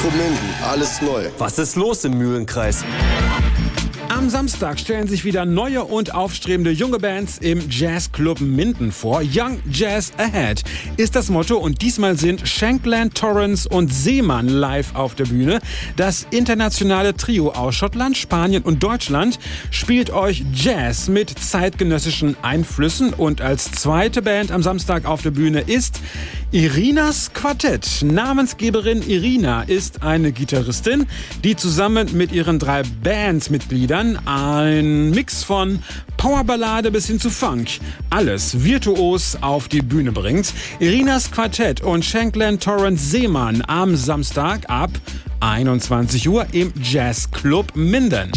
Mikro Minden, alles neu. Was ist los im Mühlenkreis? Am Samstag stellen sich wieder neue und aufstrebende junge Bands im Jazzclub Minden vor. Young Jazz Ahead ist das Motto und diesmal sind Shankland, Torrance und Seemann live auf der Bühne. Das internationale Trio aus Schottland, Spanien und Deutschland spielt euch Jazz mit zeitgenössischen Einflüssen und als zweite Band am Samstag auf der Bühne ist Irinas Quartett. Namensgeberin Irina ist eine Gitarristin, die zusammen mit ihren 3 Bandmitgliedern ein Mix von Powerballade bis hin zu Funk alles virtuos auf die Bühne bringt. Irinas Quartett und Shankland, Torrance, Seemann am Samstag ab 21 Uhr im Jazzclub Minden.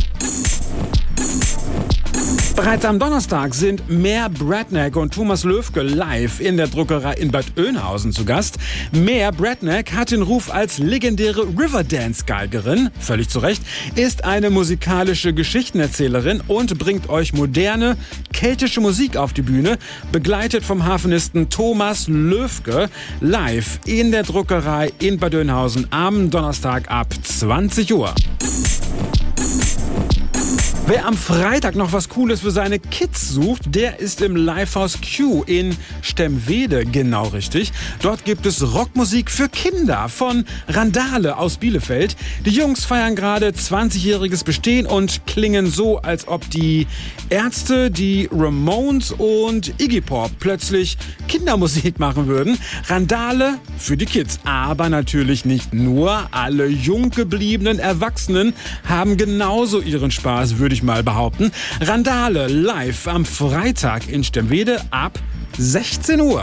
Bereits am Donnerstag sind Mehr Bradneck und Thomas Löfke live in der Druckerei in Bad Oeynhausen zu Gast. Mehr Bradneck hat den Ruf als legendäre Riverdance-Geigerin, völlig zu Recht, ist eine musikalische Geschichtenerzählerin und bringt euch moderne, keltische Musik auf die Bühne, begleitet vom Harfenisten Thomas Löfke, live in der Druckerei in Bad Oeynhausen am Donnerstag ab 20 Uhr. Wer am Freitag noch was Cooles für seine Kids sucht, der ist im Livehouse Q in Stemwede genau richtig. Dort gibt es Rockmusik für Kinder von Randale aus Bielefeld. Die Jungs feiern gerade 20-jähriges Bestehen und klingen so, als ob die Ärzte, die Ramones und Iggy Pop plötzlich Kindermusik machen würden. Randale für die Kids, aber natürlich nicht nur. Alle jung gebliebenen Erwachsenen haben genauso ihren Spaß, würde ich mal behaupten. Randale live am Freitag in Stemwede ab 16 Uhr.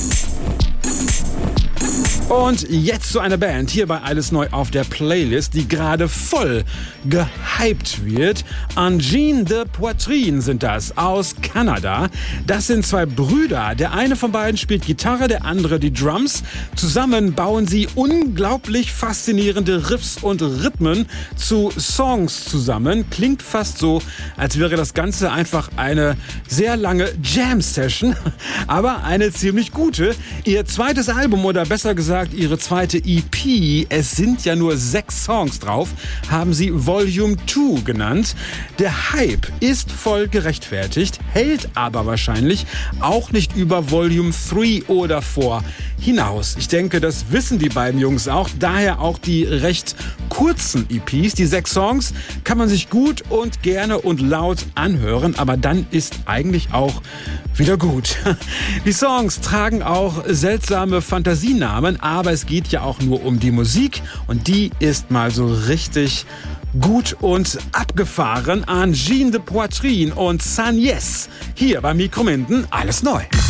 Und jetzt zu einer Band hier bei Alles Neu auf der Playlist, die gerade voll gehypt wird. Angine de Poitrine sind das, aus Kanada. Das sind 2 Brüder. Der eine von beiden spielt Gitarre, der andere die Drums. Zusammen bauen sie unglaublich faszinierende Riffs und Rhythmen zu Songs zusammen. Klingt fast so, als wäre das Ganze einfach eine sehr lange Jam-Session, aber eine ziemlich gute. Ihr zweites Album, oder besser gesagt ihre zweite EP, es sind ja nur 6 Songs drauf, haben sie Volume 2 genannt. Der Hype ist voll gerechtfertigt, hält aber wahrscheinlich auch nicht über Volume 3 oder 4 hinaus. Ich denke, das wissen die beiden Jungs auch, daher auch die recht kurzen EPs. Die 6 Songs kann man sich gut und gerne und laut anhören, aber dann ist eigentlich auch wieder gut. Die Songs tragen auch seltsame Fantasienamen, aber es geht ja auch nur um die Musik und die ist mal so richtig gut und abgefahren. Angine de Poitrine und San Yes hier bei Mikro Minden, alles neu.